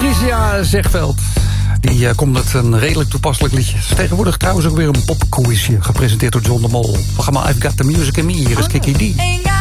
Patricia Zegveld. Die komt met een redelijk toepasselijk liedje. Tegenwoordig trouwens ook weer een popquizje, gepresenteerd door John de Mol. We gaan maar I've Got the Music in Me. Hier is Kiki D.